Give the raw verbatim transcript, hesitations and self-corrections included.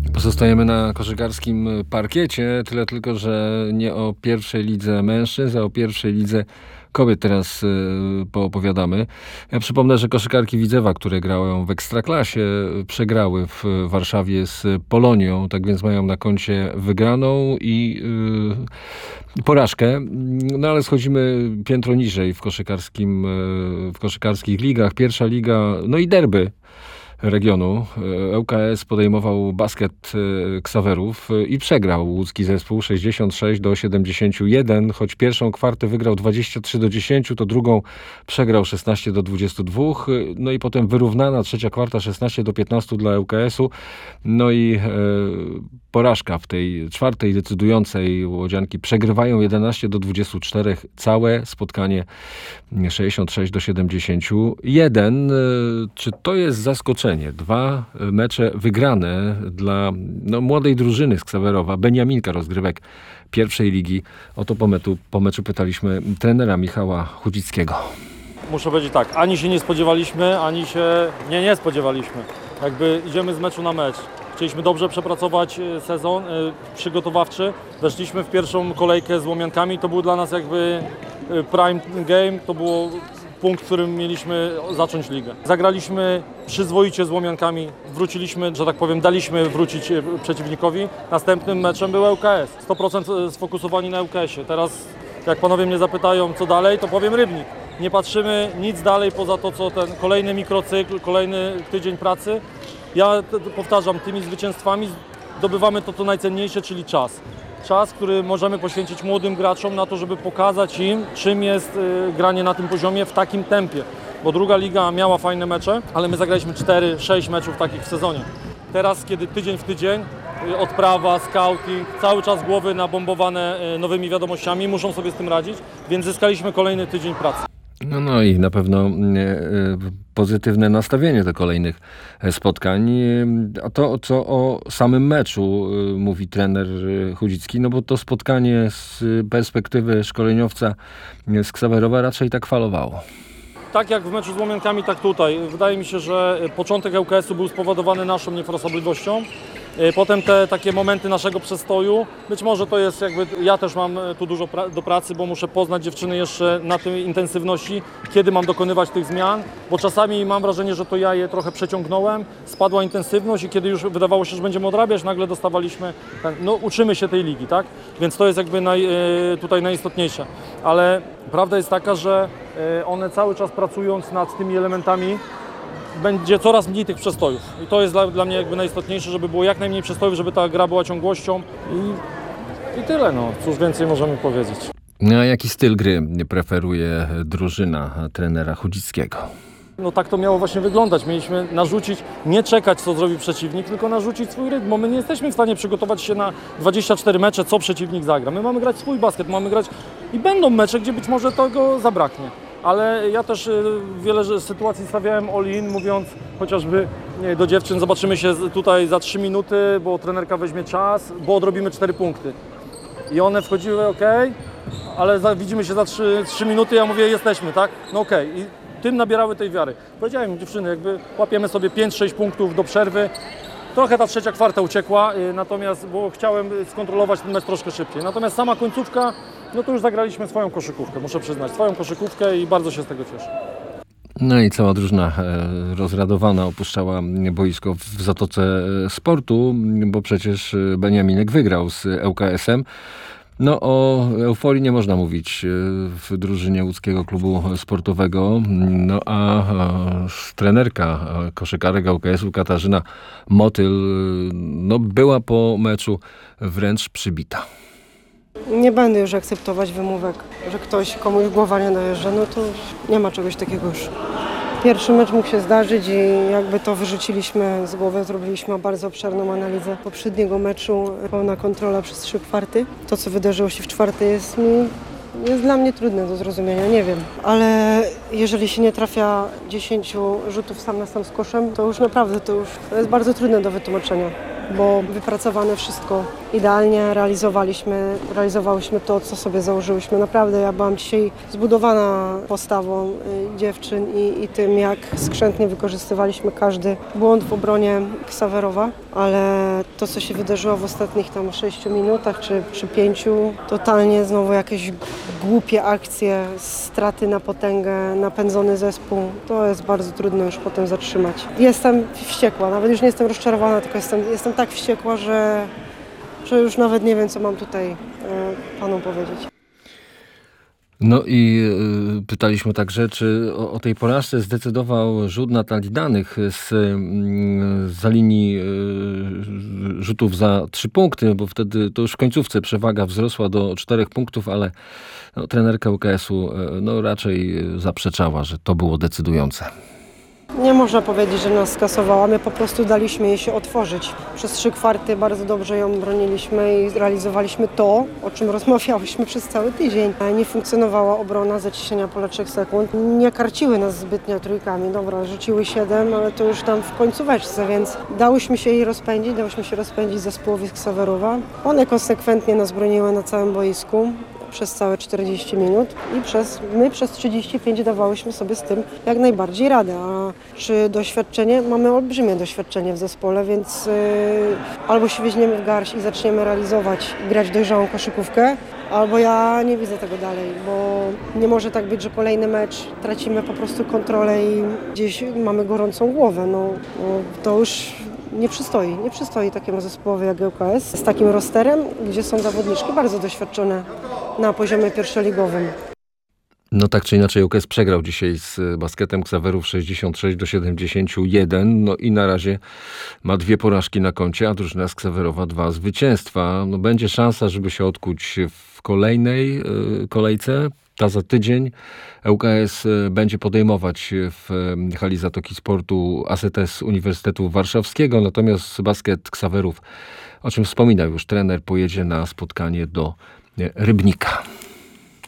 Pozostajemy na koszykarskim parkiecie, tyle tylko, że nie o pierwszej lidze mężczyzn, a o pierwszej lidze kobiet teraz y, poopowiadamy. Ja przypomnę, że koszykarki Widzewa, które grają w Ekstraklasie, przegrały w Warszawie z Polonią, tak więc mają na koncie wygraną i y, porażkę. No ale schodzimy piętro niżej w koszykarskim, y, w koszykarskich ligach. Pierwsza liga, no i derby regionu. ŁKS podejmował basket Ksawerów i przegrał łódzki zespół sześćdziesiąt sześć do siedemdziesięciu jeden, choć pierwszą kwartę wygrał dwadzieścia trzy do dziesięciu, to drugą przegrał szesnaście do dwudziestu dwóch, no i potem wyrównana trzecia kwarta szesnaście do piętnastu dla ŁKS-u, no i e, porażka w tej czwartej decydującej. Łodzianki przegrywają jedenaście do dwudziestu czterech całe spotkanie sześćdziesiąt sześć do siedemdziesięciu jeden. Czy to jest zaskoczenie? Dwa mecze wygrane dla no, młodej drużyny z Ksawerowa, Beniaminka rozgrywek pierwszej ligi. O to po meczu, po meczu pytaliśmy trenera Michała Chudzickiego. Muszę powiedzieć tak, ani się nie spodziewaliśmy, ani się nie, nie spodziewaliśmy. Jakby idziemy z meczu na mecz. Chcieliśmy dobrze przepracować sezon y, przygotowawczy. Weszliśmy w pierwszą kolejkę z Łomiankami. To był dla nas jakby y, prime game. To było punkt, w którym mieliśmy zacząć ligę. Zagraliśmy przyzwoicie z Łomiankami. Wróciliśmy, że tak powiem, daliśmy wrócić przeciwnikowi. Następnym meczem był ŁKS. sto procent sfokusowani na ŁKS-ie. Teraz jak panowie mnie zapytają, co dalej, to powiem Rybnik. Nie patrzymy nic dalej poza to, co ten kolejny mikrocykl, kolejny tydzień pracy. Ja powtarzam, tymi zwycięstwami zdobywamy to, co najcenniejsze, czyli czas. Czas, który możemy poświęcić młodym graczom na to, żeby pokazać im, czym jest y, granie na tym poziomie w takim tempie. Bo druga liga miała fajne mecze, ale my zagraliśmy cztery sześć meczów takich w sezonie. Teraz, kiedy tydzień w tydzień, y, odprawa, scouting, cały czas głowy nabombowane y, nowymi wiadomościami, muszą sobie z tym radzić, więc zyskaliśmy kolejny tydzień pracy. No, no i na pewno e, pozytywne nastawienie do kolejnych spotkań. A to, co o samym meczu e, mówi trener Chudzicki, no bo to spotkanie z perspektywy szkoleniowca z Ksawerowa raczej tak falowało. Tak jak w meczu z Łomiankami, tak tutaj. Wydaje mi się, że początek ŁKS-u był spowodowany naszą niefrasobliwością. Potem te takie momenty naszego przestoju, być może to jest jakby, ja też mam tu dużo pra- do pracy, bo muszę poznać dziewczyny jeszcze na tej intensywności, kiedy mam dokonywać tych zmian, bo czasami mam wrażenie, że to ja je trochę przeciągnąłem, spadła intensywność i kiedy już wydawało się, że będziemy odrabiać, nagle dostawaliśmy, ten, no uczymy się tej ligi, tak? Więc to jest jakby naj, tutaj najistotniejsze, ale prawda jest taka, że one cały czas pracując nad tymi elementami, będzie coraz mniej tych przestojów. I to jest dla, dla mnie jakby najistotniejsze, żeby było jak najmniej przestojów, żeby ta gra była ciągłością i, i tyle, no. Cóż więcej możemy powiedzieć. A jaki styl gry preferuje drużyna trenera Chudzickiego? No tak to miało właśnie wyglądać. Mieliśmy narzucić, nie czekać, co zrobi przeciwnik, tylko narzucić swój rytm, bo my nie jesteśmy w stanie przygotować się na dwadzieścia cztery mecze, co przeciwnik zagra. My mamy grać swój basket, mamy grać i będą mecze, gdzie być może tego zabraknie. Ale ja też wiele sytuacji stawiałem all-in, mówiąc chociażby nie, do dziewczyn, zobaczymy się tutaj za trzy minuty, bo trenerka weźmie czas, bo odrobimy cztery punkty. I one wchodziły, ok, ale za, widzimy się za trzy minuty, ja mówię, jesteśmy, tak? No okej. Okay. I tym nabierały tej wiary. Powiedziałem im, dziewczyny, jakby łapiemy sobie pięć sześć punktów do przerwy. Trochę ta trzecia kwarta uciekła, natomiast, bo chciałem skontrolować ten mecz troszkę szybciej. Natomiast sama końcówka, no to już zagraliśmy swoją koszykówkę, muszę przyznać, swoją koszykówkę i bardzo się z tego cieszę. No i cała drużyna rozradowana opuszczała boisko w Zatoce Sportu, bo przecież Beniaminek wygrał z ŁKS-em. No o euforii nie można mówić w drużynie łódzkiego klubu sportowego, no a trenerka koszykarek ŁKS-u Katarzyna Motyl no była po meczu wręcz przybita. Nie będę już akceptować wymówek, że ktoś komuś głowa nie dojeżdża, no to nie ma czegoś takiego już. Pierwszy mecz mógł się zdarzyć i jakby to wyrzuciliśmy z głowy, zrobiliśmy bardzo obszerną analizę poprzedniego meczu, pełna kontrola przez trzy kwarty. To, co wydarzyło się w czwartej jest mi, jest dla mnie trudne do zrozumienia, nie wiem. Ale jeżeli się nie trafia dziesięciu rzutów sam na sam z koszem, to już naprawdę to już to jest bardzo trudne do wytłumaczenia. bo wypracowane wszystko idealnie, realizowaliśmy, realizowałyśmy to, co sobie założyłyśmy. Naprawdę ja byłam dzisiaj zbudowana postawą y, dziewczyn i, i tym, jak skrzętnie wykorzystywaliśmy każdy błąd w obronie Ksawerowa, ale to, co się wydarzyło w ostatnich tam sześciu minutach czy, czy pięciu, totalnie znowu jakieś głupie akcje, straty na potęgę, napędzony zespół, to jest bardzo trudno już potem zatrzymać. Jestem wściekła, nawet już nie jestem rozczarowana, tylko jestem, jestem tak wściekła, że, że już nawet nie wiem, co mam tutaj e, panom powiedzieć. No i y, pytaliśmy także, czy o, o tej porażce zdecydował rzut Natalii Danych z, y, za linii y, rzutów za trzy punkty, bo wtedy to już w końcówce przewaga wzrosła do czterech punktów, ale no, trenerka U K S-u y, no, raczej zaprzeczała, że to było decydujące. Nie można powiedzieć, że nas skasowała, my po prostu daliśmy jej się otworzyć. Przez trzy kwarty bardzo dobrze ją broniliśmy i realizowaliśmy to, o czym rozmawiałyśmy przez cały tydzień. Nie funkcjonowała obrona, zacieśnienia pola trzech sekund. Nie karciły nas zbytnio trójkami. Dobra, rzuciły siedem, ale to już tam w końcóweczce, więc dałyśmy się jej rozpędzić, dałyśmy się rozpędzić zespołowi z Ksawerowa. One konsekwentnie nas broniły na całym boisku przez całe czterdzieści minut i przez, my przez trzydzieści pięć dawałyśmy sobie z tym jak najbardziej radę. A czy doświadczenie? Mamy olbrzymie doświadczenie w zespole, więc yy, albo się weźmiemy w garść i zaczniemy realizować i grać dojrzałą koszykówkę, albo ja nie widzę tego dalej, bo nie może tak być, że kolejny mecz tracimy po prostu kontrolę i gdzieś mamy gorącą głowę. No, no to już nie przystoi, nie przystoi takiemu zespołowi jak U K S z takim rosterem, gdzie są zawodniczki bardzo doświadczone na poziomie pierwszoligowym. No tak czy inaczej U K S przegrał dzisiaj z Basketem Ksawerów sześćdziesiąt sześć do siedemdziesięciu jeden, no i na razie ma dwie porażki na koncie, a drużyna z Ksawerowa dwa zwycięstwa. No będzie szansa, żeby się odkuć w kolejnej yy, kolejce. Ta za tydzień U K S będzie podejmować w hali Zatoki Sportu A Z S Uniwersytetu Warszawskiego, natomiast Basket Ksawerów, o czym wspominał już trener, pojedzie na spotkanie do Rybnika.